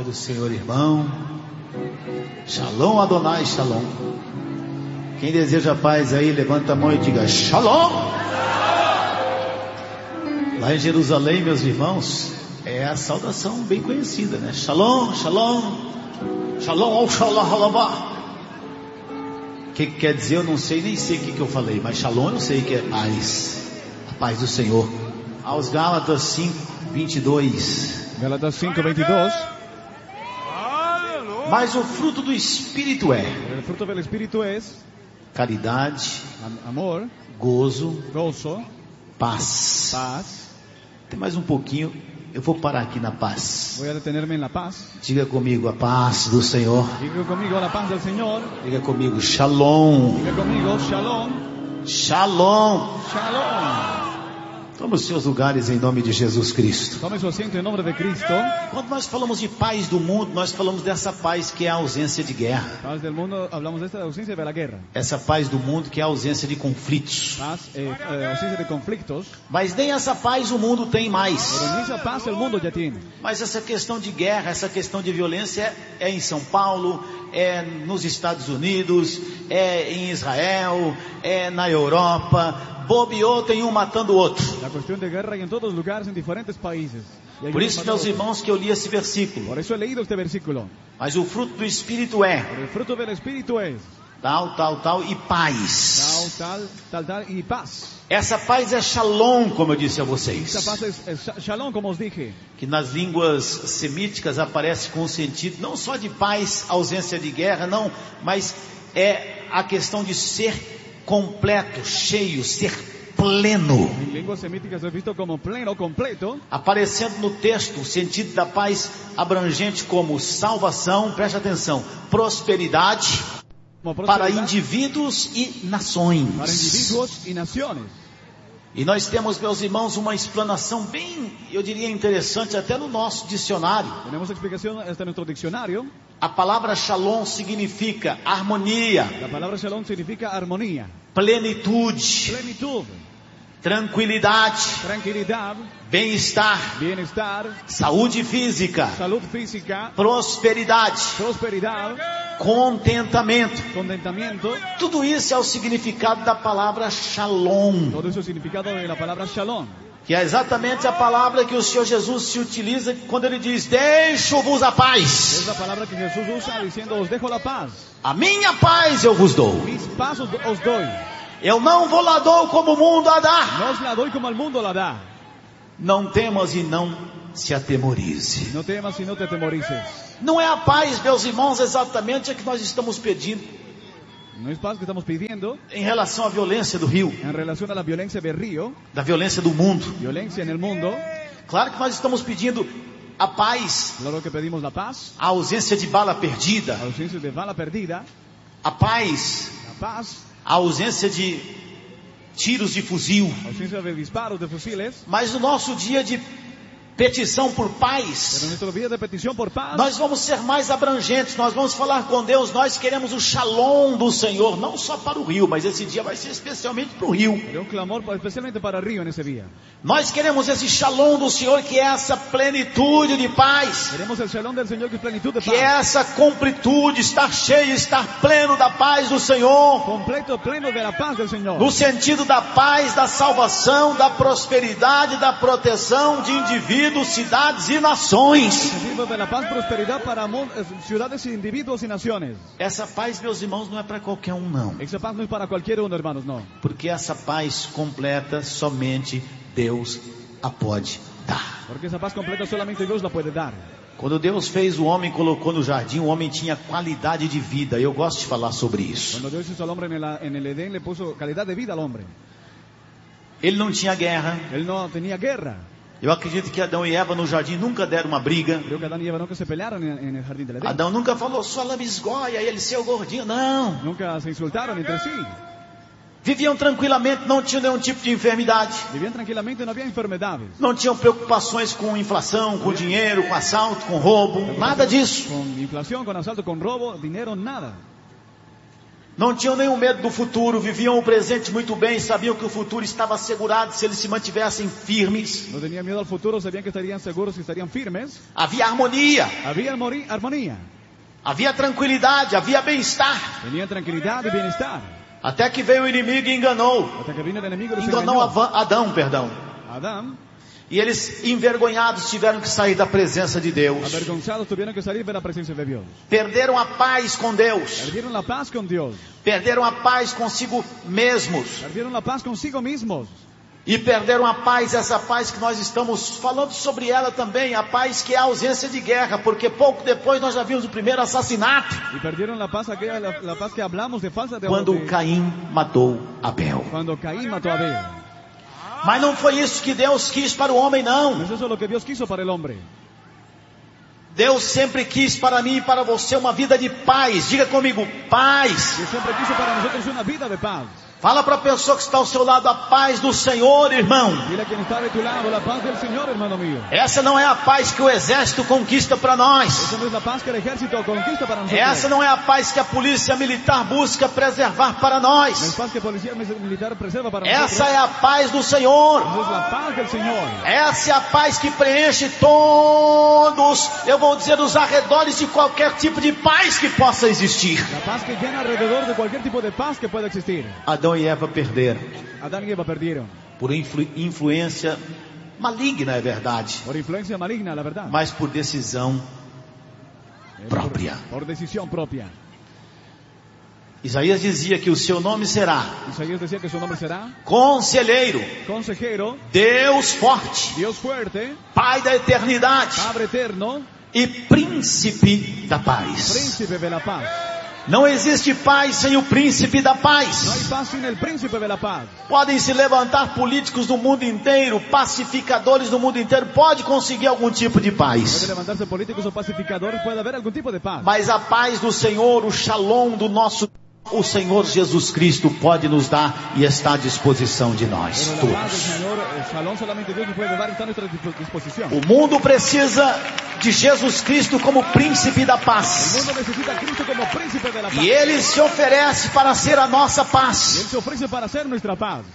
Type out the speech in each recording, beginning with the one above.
Paz do Senhor, irmão. Shalom, Adonai, shalom. Quem deseja paz aí, levanta a mão e diga shalom. Lá em Jerusalém, meus irmãos, é a saudação bem conhecida, né? Shalom, shalom. Shalom, ou shalom, halabá. O que quer dizer? Eu não sei, nem sei o que eu falei, mas shalom eu sei que é paz. A paz do Senhor. Aos Gálatas 5:22. Gálatas 5:22. Mas o fruto do Espírito é El fruto del Espíritu es caridade, amor, gozo, paz. Tem mais um pouquinho, eu vou parar aqui na paz. Voy a detenerme en la paz. Diga comigo, a paz do Senhor. Diga conmigo la paz del Señor. Diga comigo, shalom. Diga conmigo, shalom. Shalom. Shalom. Tome os seus lugares em nome de Jesus Cristo. Tome su asiento en nombre de Cristo. Quando nós falamos de paz do mundo, nós falamos dessa paz que é a ausência de guerra. Paz del mundo, hablamos de esta ausencia de la guerra. Essa paz do mundo que é a ausência de conflitos. Paz, ausencia de conflictos. Mas nem essa paz o mundo tem mais. Pero ni esa paz el mundo ya tiene. Mas essa questão de guerra, essa questão de violência é em São Paulo, é nos Estados Unidos, é em Israel, é na Europa. Bobeou, tem um matando o outro. La cuestión de guerra en todos los lugares, en diferentes países. Por isso, meus irmãos, que eu li esse versículo. Por eso he leído este versículo. Mas o fruto do Espírito é El fruto del Espíritu es tal e paz. tal y paz. Essa paz é shalom, como eu disse a vocês. Esta paz es shalom, como os dije. Que nas línguas semíticas aparece com o sentido não só de paz, ausência de guerra, não, mas é a questão de ser completo, cheio, ser pleno. En lenguas semíticas es visto como pleno, completo. Aparecendo no texto o sentido da paz abrangente como salvação, preste atenção, prosperidade para indivíduos e nações. Para indivíduos y naciones. E nós temos, meus irmãos, uma explanação bem, eu diria, interessante até no nosso dicionário. Tenemos explicación hasta en nuestro diccionario. A palavra shalom significa harmonia. La palabra shalom significa armonía, Plenitude, plenitud, tranquilidade, tranquilidad, bem-estar, bienestar, saúde física, salud física, prosperidade, prosperidad, contentamento. contentamiento. Tudo isso é o significado da palavra shalom, Todo eso es significado de la palabra shalom. que é exatamente a palavra que o Senhor Jesus se utiliza quando ele diz: deixo-vos a paz. Es la palabra que Jesús usa diciendo: os dejo la paz. A minha paz eu vos dou. Mis paz os doy. Eu não vos la dou como o mundo a dar. No os la doy como el mundo la da. Não temas e não se atemorize. No temas y no te atemorices. Não é a paz, meus irmãos, exatamente a que nós estamos pedindo No es paz que estamos pidiendo em relação à violência do Rio, en relación a la violencia de Río, da violência do mundo. violencia en el mundo. Claro que nós estamos pedindo a paz, Claro que pedimos la paz, a ausência de bala perdida, ausencia de bala perdida, a paz, la paz, a ausência de tiros de fuzil. ausencia de disparos de fusiles. Mas no nosso dia de petição por Pero paz, en nuestro día de petición por paz, nós vamos ser mais abrangentes, nós vamos falar com Deus, nós queremos o shalom do Senhor, não só para o Rio, mas esse dia vai ser especialmente para o Rio. de un clamor especialmente para Río en ese día. Nós queremos esse shalom do Senhor, que é essa plenitude de paz, Queremos el shalom del Señor, que es plenitud de que é paz. essa completude, estar cheio, estar pleno da paz do Senhor, Completo, pleno de la paz del Señor. no sentido da paz, da salvação, da prosperidade, da proteção de indivíduos, cidades e nações. Sentido de la paz, prosperidad para ciudades, individuos y naciones. Essa paz, meus irmãos, não é para qualquer um, não. Esa paz no es para cualquier uno, hermanos, no. Porque essa paz completa somente Deus a pode dar. Porque esa paz completa solamente Dios la puede dar. Quando Deus fez o homem, colocou no jardim, o homem tinha qualidade de vida. Eu gosto de falar sobre isso. Cuando Dios hizo al hombre en el Edén, le puso calidad de vida al hombre. Ele não tinha guerra. Él no tenía guerra. Eu acredito que Adão e Eva no jardim nunca deram uma briga. Creo que Adán y Eva nunca se pelearon en el jardín del Edén. Adão nunca falou, sua lambisgoia, e ele, seu gordinho. Não. Nunca se insultaron entre sí. Viviam tranquilamente, não tinham nenhum tipo de enfermidade. Vivían tranquilamente, no había enfermedades. Não tinham preocupações com inflação, com dinheiro, com assalto, com roubo. Nada disso. Con inflación, con asalto, con robo, dinero, nada. Não tinham nenhum medo do futuro, viviam o presente muito bem, sabiam que o futuro estava assegurado se eles se mantivessem firmes. No tenían miedo al futuro, sabían que estarían seguros y estarían firmes. Havia harmonia, Había armonía, havia tranquilidade, havia bem-estar. tenían tranquilidad y bienestar. Até que veio o inimigo e enganou. Hasta que vino el enemigo y los Enganou engañó. Adão, perdão. Adán, E eles, envergonhados, tiveram que sair da presença de Deus. avergonzados, tuvieron que salir de la presencia de Dios. Perderam a paz com Deus. Perdieron la paz con Dios. Perderam a paz consigo mesmos. Perdieron la paz consigo mismos. E perderam a paz, essa paz que nós estamos falando sobre ela também, a paz que é a ausência de guerra, porque pouco depois nós já vimos o primeiro assassinato, Y perdieron la paz, aquella, la paz que hablamos de falsa de quando Caim matou Abel. cuando Caín mató a Abel. Mas não foi isso que Deus quis para o homem, não. No es eso lo que Dios quiso para el hombre. Deus sempre quis para mim e para você uma vida de paz. Diga comigo, paz. Dios siempre quiso para nosotros una vida de paz. Fala para a pessoa que está ao seu lado, a paz do Senhor, irmão. Dile a quien está de tu lado, la paz del Señor, hermano mío. Essa não é a paz que o exército conquista para nós. Esa no es la paz que el ejército conquista para nosotros. Essa não é a paz que a polícia militar busca preservar para No es nós. paz que policía militar preserva para nosotros. Essa é a paz do Senhor. Esa es la paz del Señor. Essa é a paz que preenche todos, eu vou dizer, os arredores de qualquer tipo de paz que possa existir. La paz que llena alrededor de cualquier tipo de paz que pueda existir. Adão e Eva perderam Adán y Eva perdieron. por influência maligna, é verdade, Por influencia maligna, la verdad. mas por decisão própria. Por decisión propia. Isaías dizia que o seu nome será Isaías decía que su nombre será Conselheiro, Consejero, Deus forte, Dios fuerte, Pai da eternidade Padre eterno, e Príncipe da paz. Príncipe de la paz. Não existe paz sem o Príncipe da No hay paz. paz sin el Príncipe de la paz. Podem se levantar políticos do mundo inteiro, pacificadores do mundo inteiro, pode conseguir algum tipo de Puede paz. levantarse políticos o pacificadores, puede haber algún tipo de paz. Mas a paz do Senhor, o shalom do nosso, o Senhor Jesus Cristo pode nos dar e está à disposição de nós Pero la paz del todos. Señor, el shalom solamente Dios nos puede dar, está a nuestra disposición. O mundo precisa de Jesus Cristo como Príncipe da El paz. mundo necesita a Cristo como Príncipe de la paz. E Ele se oferece para ser a nossa Y Él paz. se ofrece para ser nuestra paz.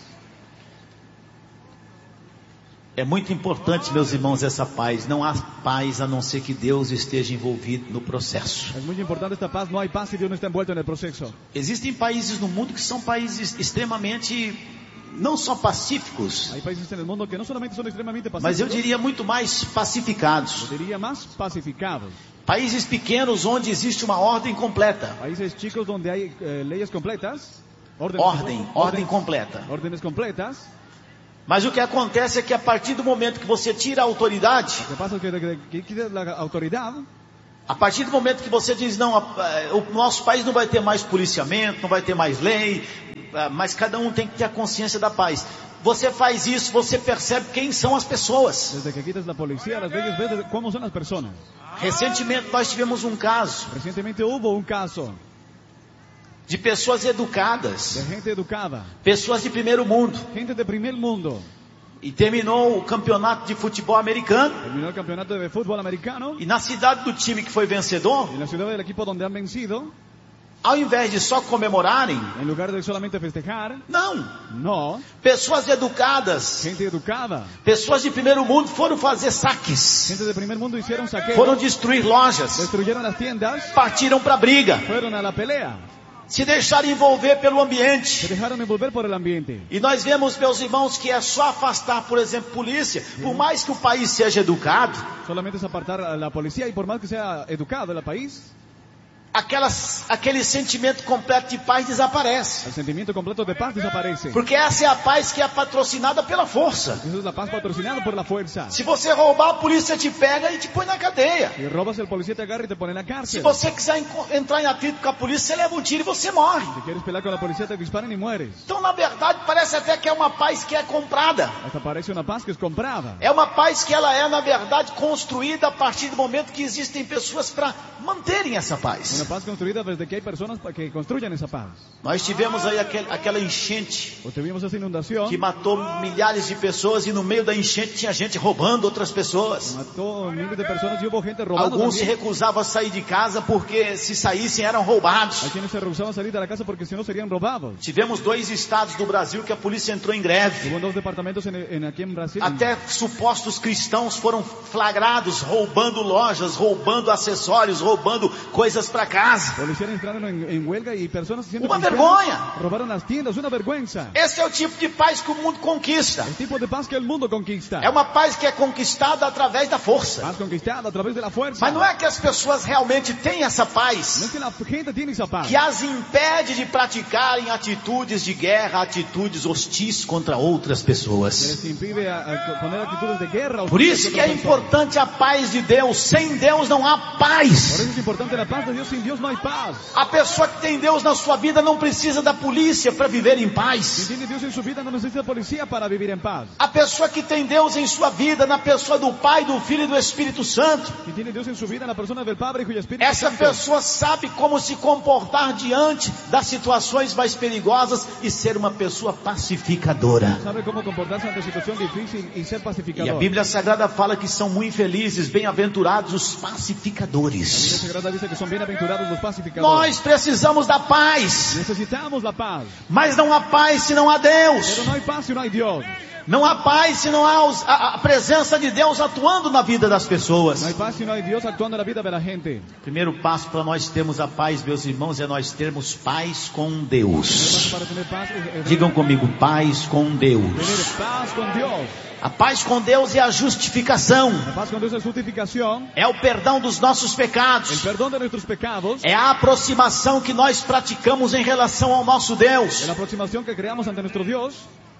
É muito importante, meus irmãos, essa paz. Não há paz a não ser que Deus esteja envolvido no processo. Es muy importante esta paz. No hay paz si Dios no está envuelto en el proceso. Existem países no mundo que são países extremamente, não só pacíficos, Hay países en el mundo que no solamente son extremadamente mas pacíficos, eu diria muito mais pacificados. yo diría más pacificados. Países pequenos onde existe uma ordem completa. Países chicos donde hay leyes completas. Ordem completa. Órdenes completas. Mas o que acontece é que a partir do momento que você tira a autoridade, Lo que pasa es que quitas la autoridad. a partir do momento que você diz, não, o nosso país não vai ter mais policiamento, não vai ter mais lei, mas cada um tem que ter a consciência da paz. Você faz isso, você percebe quem são as pessoas. Desde que quitas la policía, las leyes, ves cómo son las personas. Recentemente nós tivemos um caso Recientemente hubo un caso de pessoas educadas, de gente educada, pessoas de primeiro mundo, gente de primer mundo. e terminou o campeonato de futebol americano, Terminó el campeonato de fútbol americano. e na cidade do time que foi vencedor, En la ciudad del equipo donde han vencido, ao invés de só comemorarem, en lugar de solamente festejar, não, no, pessoas educadas, gente educada, pessoas de primeiro mundo foram fazer saques, gente de primer mundo hicieron saqueo, foram destruir lojas, destruyeron las tiendas, partiram para a briga, fueron a la pelea, se deixaram envolver pelo se ambiente. dejaron envolver por el ambiente. E nós vemos, meus irmãos, que é só afastar, por exemplo, polícia. Por mais que o país seja educado, Solamente es apartar a la policía y por más que sea educado el país, aquele sentimento completo de paz desaparece. el sentimiento completo de paz desaparece. Porque essa é a paz que é patrocinada pela força. Esa es la paz patrocinada por la fuerza. Se você roubar, a polícia te pega e te põe na cadeia. Si robas, el policía te agarra y te pone en la Se cárcel. você quiser entrar em atrito com a polícia, você leva um tiro e você morre. Si quieres pelear con la policía, te disparan y mueres. Então, na verdade, parece até que é uma paz que é comprada. Hasta parece una paz que es comprada. É uma paz que ela é, na verdade, construída a partir do momento que existem pessoas para manterem essa paz. Una paz construida desde que hay personas que construyen esa paz. Nós tivemos aí aquela enchente O tuvimos esa inundación que matou milhares de pessoas e no meio da enchente tinha gente roubando outras pessoas. mató miles de personas y hubo gente robando Alguns se también. recusavam a sair de casa porque se saíssem eram roubados. Hay quienes se rehusaban a salir de la casa porque si no serían robados. Tivemos 2 estados do Brasil que a polícia entrou em greve. Hubo 2 departamentos aquí en Brasil. Até supostos cristãos foram flagrados roubando lojas, roubando acessórios, roubando coisas para casa. Policías entraron en huelga y personas siendo Uma cristianas vergonha. robaron las tiendas, una vergüenza. Esse é o tipo de paz que o mundo conquista. El tipo de paz que el mundo conquista. É uma paz que é conquistada através da força. Paz conquistada a través de la fuerza. Mas não é que as pessoas realmente têm essa No paz es que la gente tiene esa paz que as impede de praticarem atitudes de guerra, atitudes hostis contra outras que pessoas. les impide a poner actitudes de guerra. Por isso que é importante a paz de Deus. Sem Deus não há Por paz. eso es importante la paz de Dios. Sin Dios no hay paz. A pessoa que tem Deus na sua vida não precisa da polícia para viver em Quien paz. tiene Dios en su vida no necesita policía para vivir en paz. A pessoa que tem Deus em sua vida, na pessoa do Pai, do Filho e do Espírito Santo, Quien tiene Dios en su vida, la persona del Padre, Hijo y Espíritu essa Santo. pessoa sabe como se comportar diante das situações mais perigosas e ser uma pessoa pacificadora. Sabe cómo comportarse ante situación difícil y ser E a pacificador. Bíblia Sagrada fala que são muito felizes, bem-aventurados os La Biblia pacificadores. Sagrada dice que son bienaventurados los pacificadores. Nós precisamos da paz, Necesitamos la paz. mas não há paz se não há Deus. Pero no hay paz si no hay Dios. Não há paz se não há a presença de Deus atuando na vida das pessoas. No hay paz si no hay Dios actuando en la vida de la gente. O primeiro passo para nós termos a paz, meus irmãos, é nós termos paz com El paso Deus. para tener paz es Digam comigo, paz com Deus. tener paz con Dios. A paz com Deus é a justificação, La paz con Dios es justificación, é o perdão dos nossos el pecados, perdón de nuestros pecados, é a aproximação que nós praticamos em relação ao nosso Deus. la aproximación que creamos ante nuestro Dios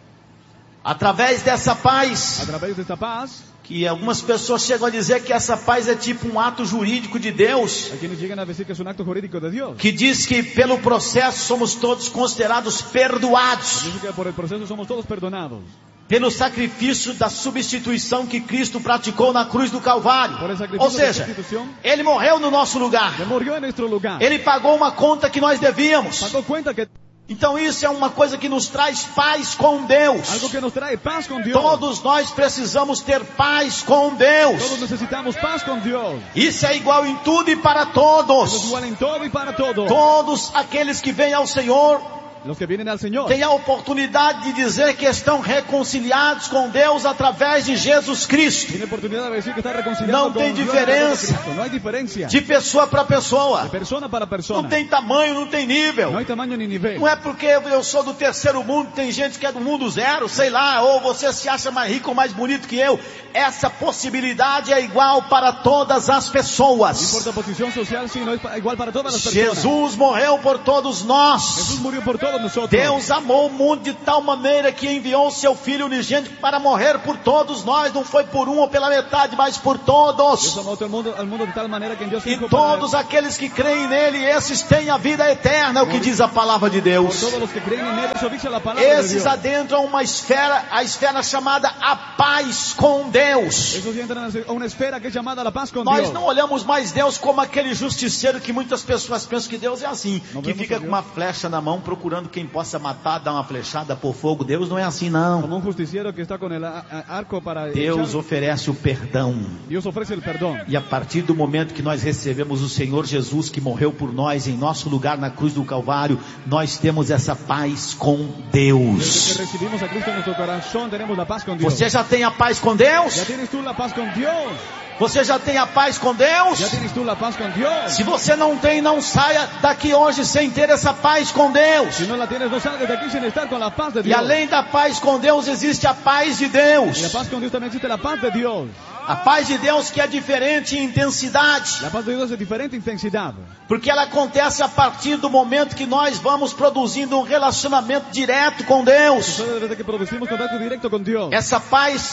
Através dessa a paz, través de esta paz. que algumas pessoas chegam a dizer que essa paz é tipo um ato jurídico de Deus, Hay quienes llegan a decir que es un acto jurídico de Dios. que diz que pelo processo somos todos considerados perdoados, Dice que por el proceso somos todos perdonados. pelo sacrifício da substituição que Cristo praticou na cruz do Calvário. Por el sacrificio Ou de seja, sustitución, Ele morreu no nosso lugar, que murió en nuestro lugar. Ele pagou uma conta que nós devíamos. Pagó cuenta que Então isso é uma coisa que nos traz paz com Deus. algo que nos trae paz con Dios. Todos nós precisamos ter paz com Todos Deus. necesitamos paz con Dios. Isso é igual em tudo e para Eso es todos. igual en todo y para todo. Todos aqueles que vêm ao Senhor Los que vienen al Señor têm a oportunidade de dizer que estão reconciliados com Deus através de Jesus Cristo. tienen oportunidad de decir que está reconciliado No con tem Dios a través de diferença. Cristo. No hay diferencia. De pessoa para pessoa. De persona para persona. Não tem tamanho, não tem nível. No hay tamaño ni nivel. Não é porque eu sou do terceiro mundo, tem gente que é do mundo zero, sei lá, ou você se acha mais rico ou mais bonito que eu. Essa possibilidade é igual para todas as No pessoas. importa posición social, sino es igual para todas las personas. Jesus morreu por todos nós. Jesús murió por todos nosotros. Deus amou o mundo de tal maneira que enviou o seu Filho unigênito para morrer por todos nós. Não foi por um ou pela metade, mas por Dios todos. amó al mundo de tal manera que envió a su E Hijo todos aqueles que creem nele, esses têm a vida eterna, é o que diz a palavra de por Deus. todos los que creen en Él. Eso dice la palabra de Esses Dios. adentram uma esfera, a esfera chamada a paz com Deus. Esos entran a una esfera que es llamada la paz con Nós Dios. não olhamos mais Deus como aquele justiceiro que muitas pessoas pensam que Deus é assim, Não que vemos fica a com Deus. uma flecha na mão procurando quem possa matar, dar uma flechada por fogo. Deus não é assim não. Como un justiciero que está con el arco para Deus echar. oferece o perdão. Dios ofrece el perdón. E a partir do momento que nós recebemos o Senhor Jesus, que morreu por nós em nosso lugar na cruz do Calvário, nós temos essa paz com Desde Deus. que recibimos a Cristo en nuestro corazón, tenemos la paz con Dios. Você já tem a paz com Deus? ¿Ya tienes tú la paz con Dios? Você já tem a paz com Deus? ¿Ya tienes tú la paz con Dios? Se você não tem, não saia daqui hoje sem ter essa paz com Deus. Si no la tienes, no salgas de aquí sin estar con la paz de E Dios. além da paz com Deus, existe a paz de Y la Deus. paz con Dios también existe la paz de Dios. A paz de Deus que é diferente em intensidade, La paz de Dios es de diferente intensidad. porque ela acontece a partir do momento que nós vamos produzindo um relacionamento direto com Deus. Sucede desde que producimos contacto directo con Dios. Essa paz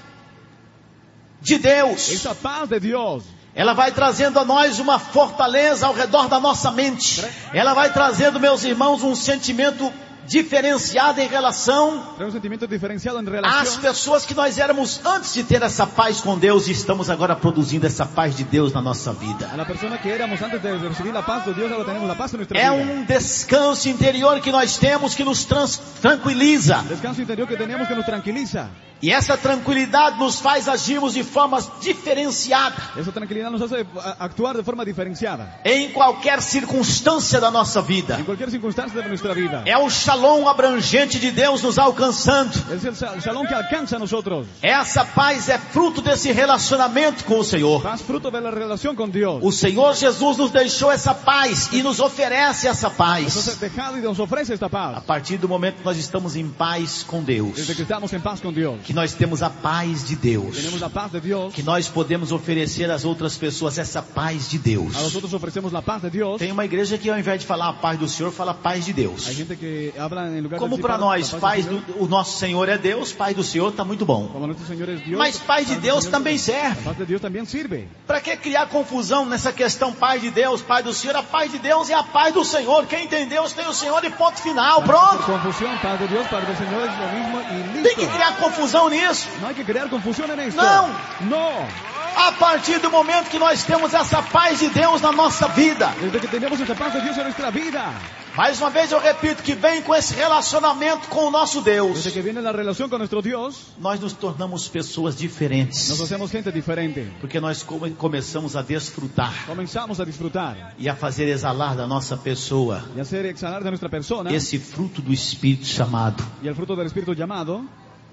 de Deus, Esa paz de Dios ela vai trazendo a nós uma fortaleza ao redor da nossa mente. Ela vai trazendo, meus irmãos, um sentimento diferenciada em relação Trae un sentimiento diferenciado en às relación pessoas que nós éramos antes de ter essa paz com Deus e estamos agora produzindo essa paz de Deus na nossa vida. a la persona que éramos antes de recibir la paz de Dios. Ahora tenemos la paz en nuestra É vida. descanso interior que nós temos que nos tranquiliza. Descanso interior que tenemos que nos tranquiliza. E essa tranquilidade nos faz agirmos de forma diferenciada Esa tranquilidad nos hace actuar de forma diferenciada em qualquer circunstância da nossa vida. en cualquier circunstancia de nuestra vida. É o shalom abrangente de Deus nos alcançando. Es el shalom que alcanza a nosotros. Essa paz é fruto desse relacionamento com o Senhor. Paz fruto de la relación con Dios. O Senhor Jesus nos deixou essa paz e nos oferece essa Nos paz. ha dejado y nos ofrece esta A paz. partir do momento que nós estamos em paz com Deus, Desde que estamos en paz con Dios. que nós temos a paz de Deus, Tenemos la paz de Dios. que nós podemos oferecer às outras pessoas essa paz de Deus. A nosotros ofrecemos la paz de Dios. Tem uma igreja que ao invés de falar a paz do Senhor, fala a paz de Deus. Hay gente que habla en lugar Como de decir para la nós, paz paz del Señor. o nosso Senhor é Deus, paz do Senhor está muito bom. Como nuestro Señor es Dios. Mas paz de del Deus Señor- também La serve. paz de Dios también sirve. Para que criar confusão nessa questão paz de Deus, paz do Senhor? A paz de Deus é a paz do Senhor. Quem tem Deus tem o Senhor e ponto final. Por Pronto. confusión, paz de Dios, paz del Señor es lo mismo y Tem que listo. criar confusão nisso. No hay que crear confusión en esto. No. No. A partir do momento que nós temos essa paz de Deus na nossa vida. Desde que tenemos esta paz de Dios en nuestra vida. Mais uma vez eu repito que vem com esse relacionamento com o nosso Deus. Desde que viene la relación con nuestro Dios, Nós nos tornamos pessoas diferentes. nos hacemos gente diferente. Porque nós começamos a desfrutar Comenzamos a disfrutar e a fazer exalar da nossa pessoa y hacer exhalar de nuestra persona esse fruto do Espírito chamado y el fruto del Espíritu llamado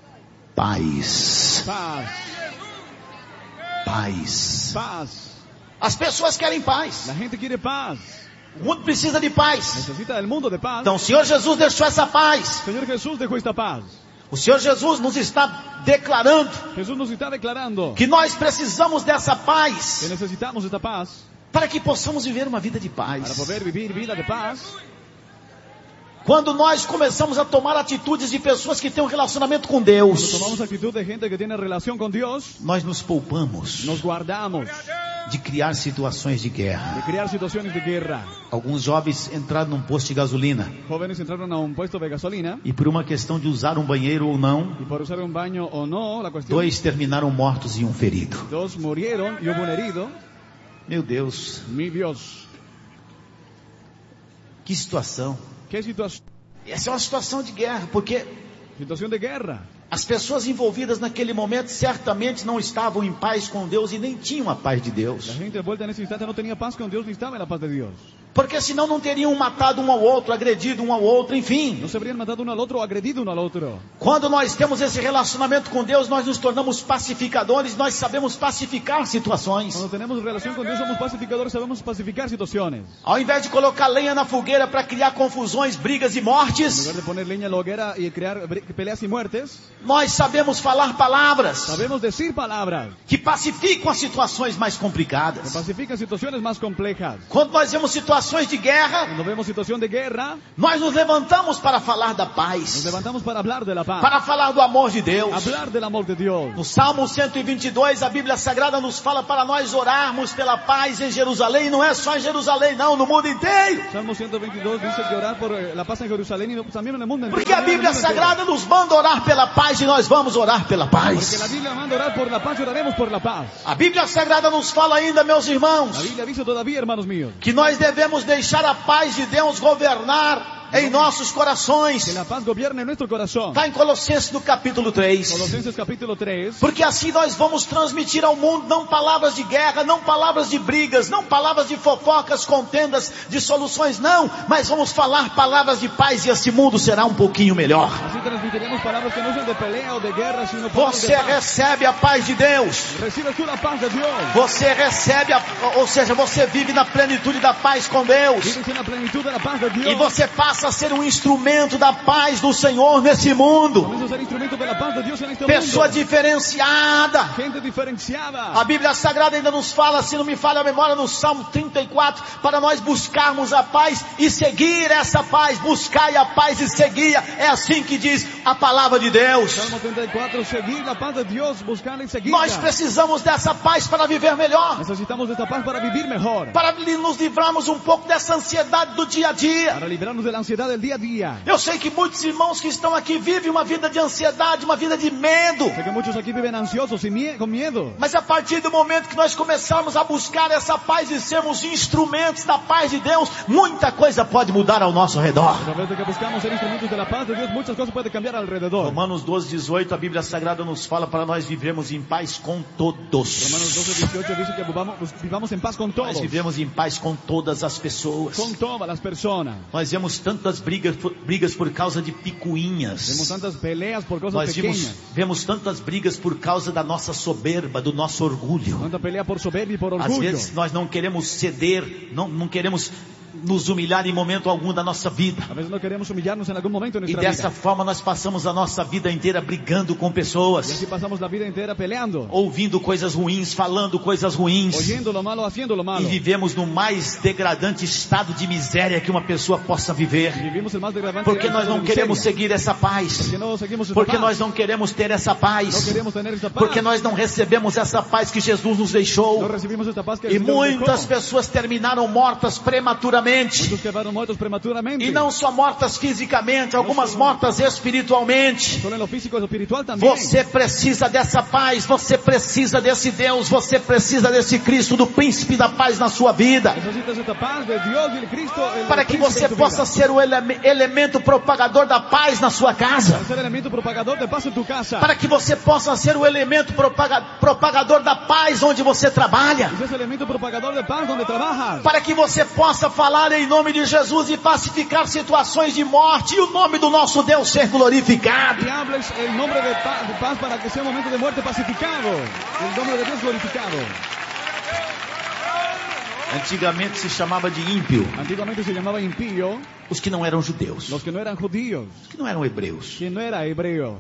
paz. paz. Paz. Paz. As pessoas querem paz. La gente quiere paz. O mundo precisa de paz. Necesita del mundo de paz. Então o Senhor Jesus deixou essa paz. Señor Jesús dejó esta paz. O Senhor Jesus nos está declarando Jesús nos está declarando que nós precisamos dessa que paz necesitamos esta paz para que possamos viver uma vida de para paz. poder vivir vida de paz. Quando nós começamos a tomar atitudes de pessoas que têm um relacionamento com Cuando Deus, tomamos actitud de gente que tiene relación con Dios, nós nos poupamos nos guardamos de criar situações de guerra. de crear situaciones de guerra. Alguns jovens entraram num posto de gasolina Jóvenes entraron a un puesto de gasolina e por uma questão de usar um banheiro ou não, y por usar un baño o no, la cuestión, 2 terminaram mortos e 1 ferido. 2 murieron y hubo un herido. Meu Deus, Mi Dios, que situação. qué situación Essa é uma situação de guerra, porque de guerra. as pessoas envolvidas naquele momento certamente não estavam em paz com Deus e nem tinham a paz de La Deus. gente envuelta en ese instante no tenía paz con Dios ni estaba en la paz de Dios. Porque senão não teriam matado um ao outro, agredido um ao outro, enfim. No se habrían matado uno al otro o agredido uno al otro. Quando nós temos esse relacionamento com Deus, nós nos tornamos pacificadores, nós sabemos pacificar situações. Cuando tenemos relación con Dios somos pacificadores, sabemos pacificar situaciones. Ao invés de colocar lenha na fogueira para criar confusões, brigas e En mortes, lugar de poner leña en la hoguera y crear peleas y muertes, nós sabemos falar palavras sabemos decir palabras que pacificam as situações mais que complicadas. pacifican situaciones más complejas. Quando nós vemos situações de guerra, Cuando vemos situación de guerra, nós nos levantamos para falar da nos paz, levantamos para hablar de la paz, para falar do amor de Deus. hablar del amor de Dios. No Salmo 122, a Bíblia Sagrada nos fala para nós orarmos pela paz em Jerusalém. Não é só em Jerusalém, não, no mundo inteiro. Salmo 122 dice que orar por la paz en Jerusalén y también en el mundo entero. Porque a Bíblia Sagrada nos manda orar pela paz e nós vamos orar pela Porque la paz. Biblia manda orar por la paz y oraremos por la paz. A Bíblia Sagrada nos fala ainda, meus irmãos, La Biblia dice todavía, hermanos míos, que nós devemos deixar a paz de Deus governar em nossos corações. que la paz gobierne en nuestro corazón. Está em Colossenses no capítulo 3. Colosenses capítulo 3. Porque assim nós vamos transmitir ao mundo não palavras de guerra, não palavras de brigas, não palavras de fofocas, contendas, de soluções, não. Mas vamos falar palavras de paz e esse mundo será um pouquinho melhor. Así transmitiremos palabras que no sean de pelea o de guerra, sino palabras de Você paz. recebe a paz de Deus. Recibes tú la paz de Dios. Você recebe, ou seja, você vive na plenitude da paz com Deus. Vives en la plenitud de la paz de Dios. E você passa a ser um instrumento da paz do Senhor nesse mundo. Comienza a ser instrumento de la paz de Dios en este Pessoa mundo. diferenciada. Gente diferenciada. A Bíblia Sagrada ainda nos fala, se não me falha a memória, no Salmo 34, para nós buscarmos a paz e seguir essa paz. Buscai a paz e seguia. É assim que diz a palavra de Deus. Salmo 34, seguir la paz de Dios, buscarla y seguirla. Nós precisamos dessa paz para viver melhor. Necesitamos de esta paz para vivir mejor. Para nos livrarmos um pouco dessa ansiedade do dia a dia. Para librarnos de la ansiedad ansiedad del día a día. Eu sei que muitos irmãos que estão aqui vivem uma vida de ansiedade, uma vida de medo. Sé que muchos aquí viven ansiosos y con miedo. Mas a partir do momento que nós começarmos a buscar essa paz e sermos instrumentos da paz de Deus, muita coisa pode mudar ao nosso redor. A vez de que buscamos ser instrumentos de la paz de Dios, muchas cosas pueden cambiar alrededor. Romanos 12:18, a Bíblia Sagrada nos fala para nós vivermos em paz com todos. Romanos 12:18 dice que vivamos en paz con todos. Nós vivemos em paz com todas as pessoas. Con todas las personas. Nós vemos tantas brigas por causa de picuinhas. Vemos tantas peleas por cosas Nós pequeñas. vemos tantas brigas por causa da nossa soberba, do nosso orgulho. Tanta pelea por soberbia y por Às orgullo. vezes nós não queremos ceder, não queremos nos humilhar em momento algum da nossa vida. A veces no queremos humillarnos en algún momento de E nuestra dessa vida. forma nós passamos a nossa vida inteira brigando com Y pessoas, así pasamos la vida entera peleando. ouvindo coisas ruins, falando coisas ruins. Oyendo lo malo, haciendo lo E malo. vivemos no mais degradante estado de miséria que uma pessoa possa viver. Y vivimos el más degradante Porque nós estado não de queremos miseria. seguir essa paz. Porque no seguimos esta Porque paz. nós não queremos ter essa No paz. queremos tener esta paz. Porque nós não recebemos essa paz que Jesus nos No deixou. recibimos esta paz que E el Señor nos muitas dejó. pessoas terminaram mortas prematuramente. Muchos quedaron muertos prematuramente. E não só mortas fisicamente, algumas mortas espiritualmente. Solo en lo físico y espiritual también. Você precisa dessa paz, você precisa desse Deus, você precisa desse Cristo, do príncipe da paz na sua vida. Necesitas esta paz de Dios y el Cristo. Para que príncipe você de tu possa vida. ser o elemento propagador da paz na sua casa. Para ser elemento propagador de paz en tu casa. Para que você possa ser o elemento propagador da paz onde você trabalha. Y seas elemento propagador de paz donde trabajas. Para que você possa falar em nome de Jesus e pacificar situações de morte e o nome do nosso Deus ser glorificado. Y hables el nombre de paz para que sea un momento de muerte pacificado. El nombre de Dios glorificado. Antigamente se chamava de ímpio Antiguamente se llamaba impío os que não eram judeus, los que no eran judíos, os que não eram hebreus. quien no era hebreo.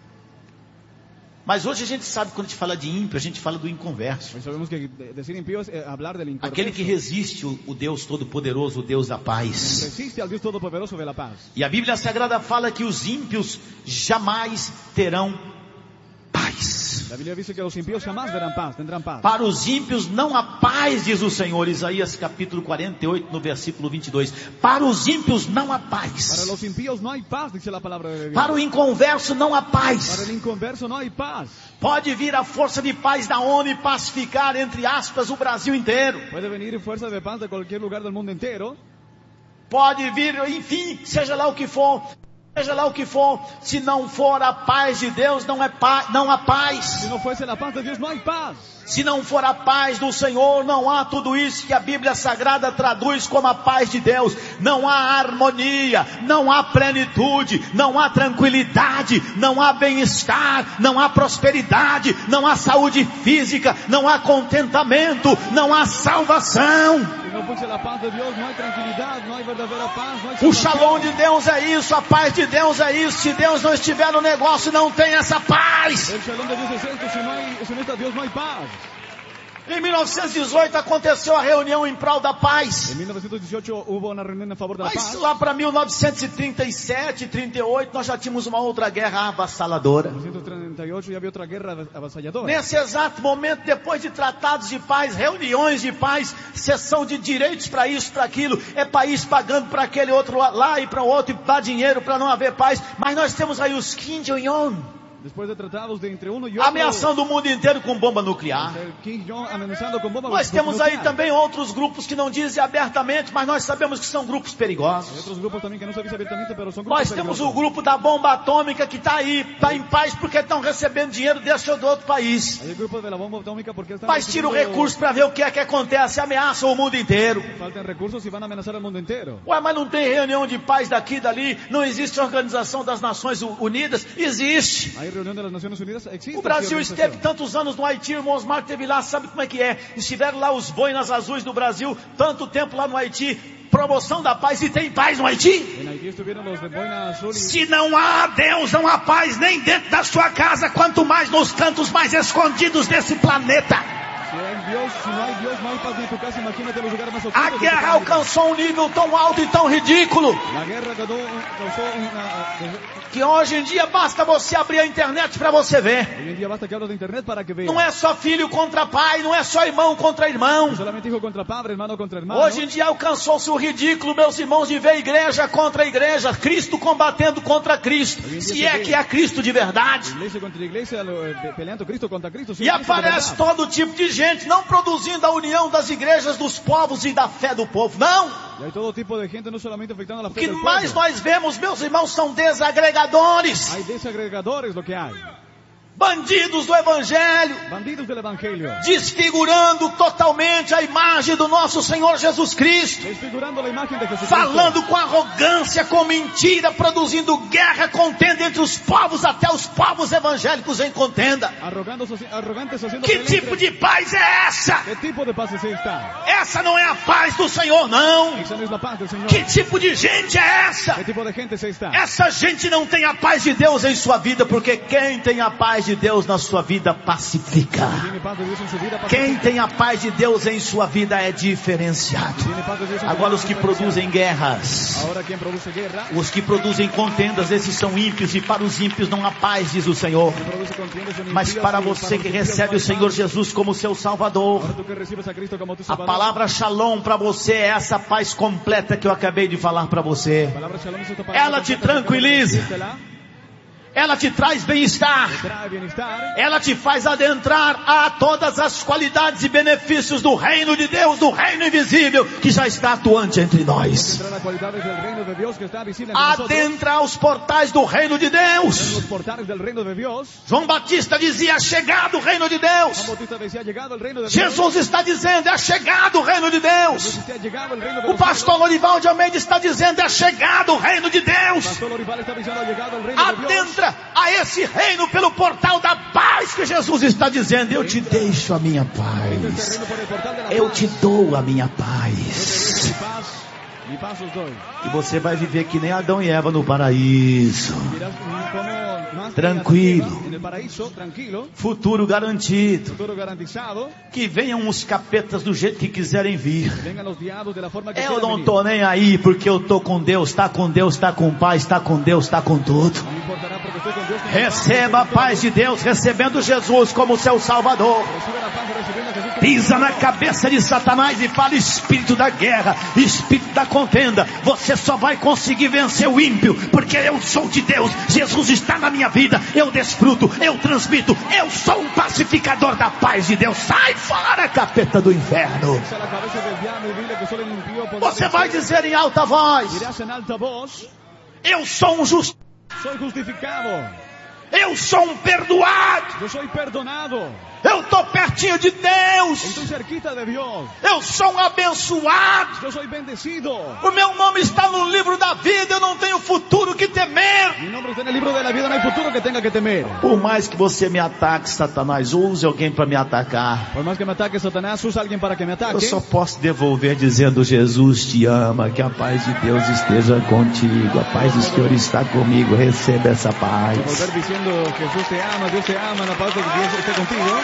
Mas hoje a gente sabe, quando a gente fala de ímpio, a gente fala do inconverso. Hoy sabemos que decir impío es hablar del inconverso. Aquele que resiste o Deus Todo-Poderoso, o Deus da paz. Resiste al Dios Todopoderoso de la paz. E a Bíblia Sagrada fala que os ímpios jamais terão paz. La Biblia dice que los impíos jamás verán paz, tendrán paz. Para os ímpios não há paz, diz o Senhor, Isaías capítulo 48, no versículo 22. Para os ímpios não há Para paz. los impíos no hay paz, dice la palabra de Dios. Para o inconverso não há Para paz. el inconverso no hay paz. Pode vir a força de paz da ONU e pacificar, entre aspas, o Brasil inteiro. Puede venir fuerza de paz de cualquier lugar del mundo entero. Pode vir, enfim, seja lá o que for. Seja lá o que for, se não for a paz de Deus, não há paz. Si no fuese la paz de Dios, no hay paz. Se não for a paz do Senhor, não há tudo isso que a Bíblia Sagrada traduz como a paz de Deus. Não há harmonia, não há plenitude, não há tranquilidade, não há bem-estar, não há prosperidade, não há saúde física, não há contentamento, não há salvação. Si no fuese la paz de Dios, no hay tranquilidad, no hay verdadera paz, no hay O salvación. shalom de Deus é isso, a paz de Deus é isso. Se Deus não estiver no negócio, não tem essa paz. El shalom de Dios es esto, si no está Dios no hay paz. Em 1918 aconteceu a reunião em prol da paz. En 1918 hubo una reunión en favor de la Mas paz. lá para 1937, 38, nós já tínhamos uma outra guerra avassaladora. En 1938 ya había otra guerra avasalladora. Nesse exato momento, depois de tratados de paz, reuniões de paz, sessão de direitos para isso, para aquilo, é país pagando para aquele outro lá e para o outro, e dá dinheiro para não haver paz. Mas nós temos aí os Kim Jong-un Después de tratados de entre uno y otro. ameaçando o mundo inteiro com bomba nuclear. El Kim Jong amenazando con bombas Nós temos aí nucleares. também outros grupos que não dizem abertamente, mas nós sabemos que são grupos Hay perigosos. otros grupos también que no se dice abiertamente, pero son grupos Nós temos o peligrosos. grupo da bomba atômica que está aí, está em paz porque estão recebendo dinheiro desse ou do outro país. Hay el grupo de la bomba atómica porque están Mas tira o recibiendo- recurso para ver o que é que acontece, ameaçam o mundo inteiro. Faltan recursos y van a amenazar al mundo entero. Ué, mas não tem reunião de paz daqui e dali? Não existe Organização das Nações Unidas? Existe. Hay reunión de las Naciones Unidas, existe. O Brasil esta esteve organización. tantos anos no Haiti, o irmão Osmar esteve lá, sabe como é que é? Estiveram lá os boinas azuis do Brasil, tanto tempo lá no Haiti, promoção da paz, e tem paz no Haiti? En Haití estuvieron los de Boina Azul y Se não há Deus, não há paz nem dentro da sua casa, quanto mais nos cantos mais escondidos desse planeta. si hay Dios, si no hay Dios, no hay paz en tu casa, imagínate los lugares más A oscuros. de tu guerra planeta. alcançou um nível tão alto e tão ridículo La guerra causó que hoje em dia basta você abrir a internet para você ver. Hoy en día basta que hablas de internet para que veas. Não é só filho contra pai, não é só irmão contra irmão. No solamente hijo contra padre, hermano contra hermano. Hoje em dia alcançou-se o ridículo, meus irmãos, de ver igreja contra igreja, Cristo combatendo contra Cristo, se é que é Cristo de verdade. Iglesia contra iglesia, peleando Cristo contra Cristo. E aparece todo tipo de gente, não produzindo a união das igrejas, dos povos e da fé do povo, não. Y hay todo tipo de gente, no solamente afectando a la O fe que del mais pueblo. nós vemos, meus irmãos, são desagregadores, Hay desagregadores, lo que hay. bandidos do evangelho, Bandidos del evangelio. desfigurando totalmente a imagem do nosso Senhor Jesus Cristo, Desfigurando la imagen de Jesucristo. falando com arrogância, com mentira, produzindo guerra, contenda entre os povos, até os povos evangélicos em contenda. Arrogantes haciendo Que pelea tipo entre- de paz é essa? ¿Qué tipo de paz es esta? Essa não é a paz do Senhor, não. Esa no es la paz del Señor. Que tipo de gente é essa? ¿Qué tipo de gente es esta? Essa gente não tem a paz de Deus em sua vida, porque quem tem a paz de Deus na sua vida pacifica. Tiene paz de Dios en su vida. Quem tem a paz de Deus em sua vida é diferenciado. Tiene paz de Dios en su Agora vida, os que diferenciado. produzem guerras, Ahora quien produce guerra, os que produzem contendas, esses são ímpios, e para os ímpios não há paz, diz o Senhor. quien produce contiendas son Mas impíos, para y você los que impíos recebe no o hay Senhor paz. Jesus como seu Salvador, Ahora tú que recibes a Cristo como tu a Salvador, palavra Shalom para você é essa paz completa que eu acabei de falar para você. la palabra Shalom es esta palabra Ela te completa que acabo de tranquiliza. decírtela, Ela te traz bem-estar. trae bienestar, Ela te faz adentrar a todas as qualidades e benefícios do reino de Deus, do reino invisível, que já está atuante entre nós. entrar a cualidades del reino de Dios que está visible entre nosotros, Adentra aos portais do reino de en Deus. los portales del reino de Dios. João Batista dizia, é chegado o reino de Juan Deus. Bautista decía, ha llegado el reino de Dios. Jesus está dizendo, é chegado o reino de Deus. Jesús decía, ha llegado el reino de O los pastor cielos. Lorival de Almeida está dizendo, é chegado o reino de Deus. Pastor Lorival está diciendo, ha llegado el reino de Dios. Adentra a esse reino pelo portal da paz que Jesus está dizendo, eu te deixo a minha Este paz. reino por el portal de la Eu paz. te dou a minha Yo te paz. dejo mi paz os doy. E você vai viver que nem Adão e Eva no paraíso. Mirás como más Tranquilo. en el paraíso, tranquilo, Futuro garantido. futuro garantizado, Que venham os capetas do jeito que quiserem vir. que vengan los diablos de la forma que Eu quieran não venir. tô nem aí, porque eu tô com Deus, tá com Deus, tá com o Pai, está com Deus, tá com tudo. No me importará porque estoy con Dios. Receba a paz de Deus, recebendo Jesus como seu Salvador. Reciba la paz recibiendo a Jesús como Pisa Salvador. na cabeça de Satanás e fala, espírito da guerra, espírito da contenda, você só vai conseguir vencer o ímpio, porque eu sou de Deus, Jesus está na minha vida, eu desfruto, eu transmito, eu sou um pacificador da paz de Deus. Sai fora, capeta do inferno. Pisa la cabeza del diablo y dile que solo el impío podrá Você vai vencer. dizer em alta voz, Dirás en alta voz, eu sou um justo, soy justificado, eu sou um perdoado, yo soy perdonado, eu estou pertinho de Deus, estoy cerquita de Dios, eu sou um abençoado. yo soy bendecido. O meu nome está no livro da vida, eu não tenho futuro que temer. Mi nombre está en el libro de la vida, no hay futuro que tenga que temer. Por mais que você me ataque, Satanás, use alguém para me atacar. Por más que me ataque Satanás, usa alguien para que me ataque. Eu só posso devolver dizendo, Jesus te ama, que a paz de Deus esteja contigo, a paz do Senhor está comigo, receba essa paz. Volver diciendo, Jesús te ama, Dios te ama, la paz de Dios esté contigo.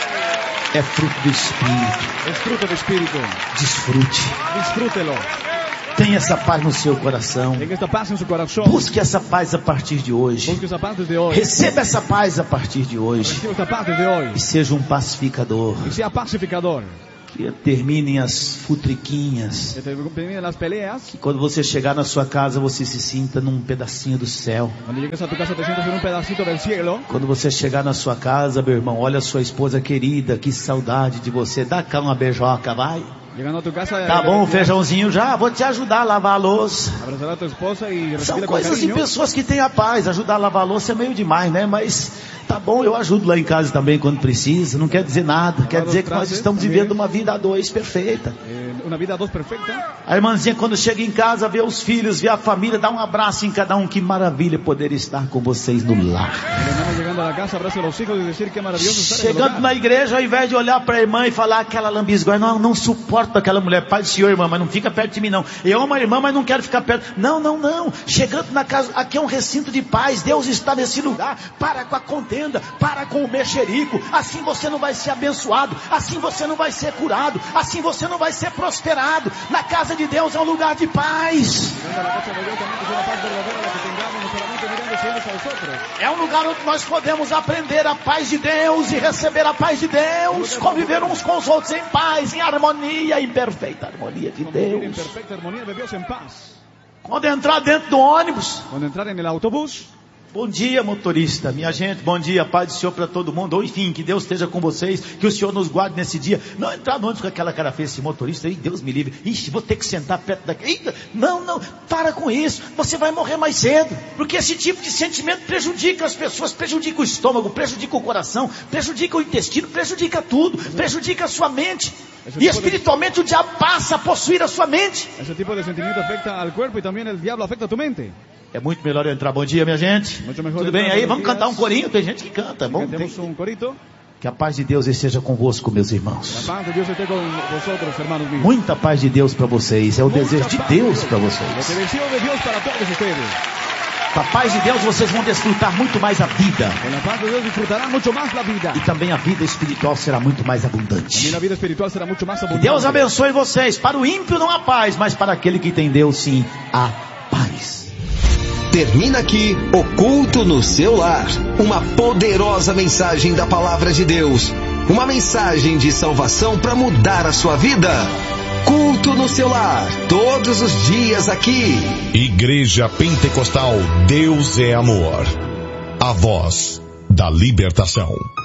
É fruto do Espírito, Es fruto del Espíritu. desfrute. Disfrútelo. Tenha essa paz no seu coração. Tenga esta paz en su corazón. Busque essa paz a partir de hoje. Busque esa paz desde hoy. Receba essa paz a partir de hoje. Reciba esta paz desde hoy. E seja um pacificador. Y sea pacificador. Que terminem as futriquinhas. Que terminen las peleas. Que quando você chegar na sua casa, você se sinta num pedacinho do céu. Cuando llegues a tu casa te sientas en un pedacito del cielo. Quando você chegar na sua casa, meu irmão, olha a sua esposa querida, que saudade de você. Dá cá uma beijoca, vai. Llegando a tu casa, Tá bom, o feijãozinho já, vou te ajudar a lavar a louça. abrazar a tu esposa y São recibirla con coisas de cariño. pessoas que têm a paz. Ajudar a lavar a louça é meio demais, né? Mas tá bom, eu ajudo lá em casa também quando precisa. Não quer dizer nada. Quer dizer que nós estamos vivendo uma vida a dois perfeita. Una vida a dos perfecta. A irmãzinha, quando chega em casa, vê os filhos, vê a família, dá um abraço em cada um. Que maravilha poder estar com vocês no lar. El hermano llegando a la casa, abraza a los hijos y decir que maravilloso estar en el Chegando hogar. na igreja, ao invés de olhar para a irmã e falar aquela lambisgoia, não suporto importo para aquela mulher. Pai do Senhor, irmã, mas não fica perto de mim não. Eu amo a irmã, mas não quero ficar perto. Não. Chegando na casa, aqui é um recinto de paz. Deus está nesse lugar. Para com a contenda, para com o mexerico. Assim você não vai ser abençoado. Assim você não vai ser curado. Assim você não vai ser prosperado. Na casa de Deus é um lugar de paz. É um lugar onde nós podemos aprender a paz de Deus e receber a paz de Deus, conviver uns com os outros em paz, em harmonia, em perfeita harmonia de Deus. Quando entrar dentro do ônibus, bom dia, motorista, minha gente, bom dia, paz do Senhor para todo mundo, ou enfim, que Deus esteja com vocês, que o Senhor nos guarde nesse dia. Não entrar no ônibus com aquela cara feia, esse motorista, Deus me livre, vou ter que sentar perto daqui, não, para com isso, você vai morrer mais cedo, porque esse tipo de sentimento prejudica as pessoas, prejudica o estômago, prejudica o coração, prejudica o intestino, prejudica tudo, prejudica a sua mente, e espiritualmente o diabo passa a possuir a sua mente. Esse tipo de sentimento afeta ao corpo e também o diabo afeta a tua mente. É muito melhor eu entrar. Bom dia, minha gente. Tudo bem aí? Vamos cantar um corinho? Tem gente que canta. Bom, que a paz de Deus esteja convosco, meus irmãos. Muita paz de Deus para vocês. É o desejo de Deus para vocês. Com a paz de Deus vocês vão desfrutar muito mais a vida. E também a vida espiritual será muito mais abundante. Que Deus abençoe vocês. Para o ímpio não há paz, mas para aquele que tem Deus sim há paz. Termina aqui o Culto no Seu Lar. Uma poderosa mensagem da Palavra de Deus. Uma mensagem de salvação para mudar a sua vida. Culto no Seu Lar, todos os dias aqui. Igreja Pentecostal Deus é Amor. A voz da libertação.